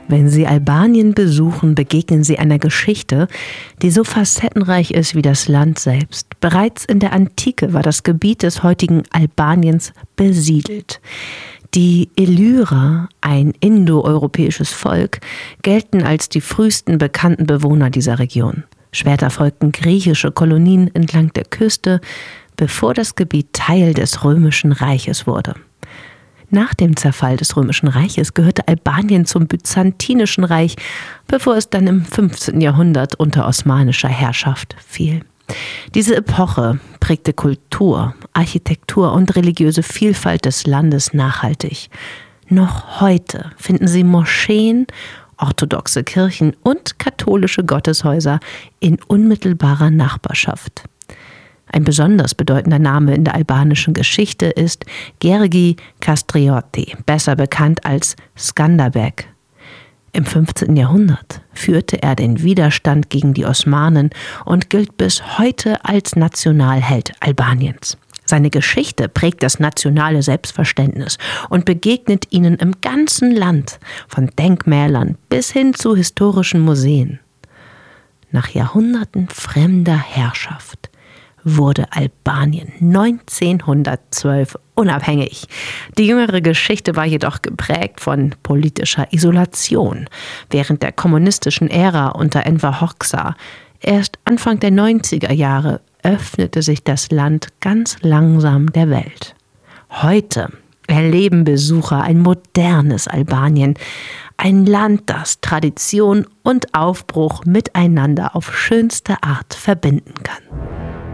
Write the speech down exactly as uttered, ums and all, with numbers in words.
Wenn Sie Albanien besuchen, begegnen Sie einer Geschichte, die so facettenreich ist wie das Land selbst. Bereits in der Antike war das Gebiet des heutigen Albaniens besiedelt. Die Illyrer, ein indoeuropäisches Volk, gelten als die frühesten bekannten Bewohner dieser Region. Später folgten griechische Kolonien entlang der Küste, bevor das Gebiet Teil des Römischen Reiches wurde. Nach dem Zerfall des Römischen Reiches gehörte Albanien zum Byzantinischen Reich, bevor es dann im fünfzehnten Jahrhundert unter osmanischer Herrschaft fiel. Diese Epoche prägte Kultur, Architektur und religiöse Vielfalt des Landes nachhaltig. Noch heute finden Sie Moscheen, orthodoxe Kirchen und katholische Gotteshäuser in unmittelbarer Nachbarschaft. Ein besonders bedeutender Name in der albanischen Geschichte ist Gjergj Kastrioti, besser bekannt als Skanderbeg. Im fünfzehnten Jahrhundert führte er den Widerstand gegen die Osmanen und gilt bis heute als Nationalheld Albaniens. Seine Geschichte prägt das nationale Selbstverständnis und begegnet ihnen im ganzen Land, von Denkmälern bis hin zu historischen Museen. Nach Jahrhunderten fremder Herrschaft wurde Albanien neunzehnhundertzwölf unabhängig. Die jüngere Geschichte war jedoch geprägt von politischer Isolation während der kommunistischen Ära unter Enver Hoxha. Erst Anfang der neunziger Jahre öffnete sich das Land ganz langsam der Welt. Heute erleben Besucher ein modernes Albanien, ein Land, das Tradition und Aufbruch miteinander auf schönste Art verbinden kann.